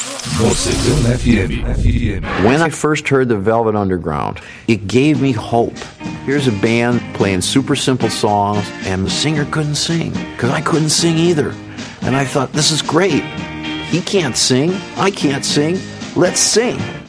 Mocegão FM. When I first heard the Velvet Underground, it gave me hope. Here's a band playing super simple songs, and the singer couldn't sing, because I couldn't sing either. And I thought, this is great. He can't sing, I can't sing, let's sing.